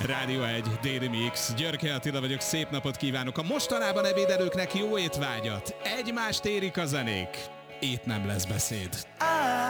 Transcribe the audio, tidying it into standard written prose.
Rádió 1, Daily Mix, Györke Attila vagyok, szép napot kívánok. A mostanában ebédelőknek jó étvágyat. Egymást érik a zenék. Itt nem lesz beszéd.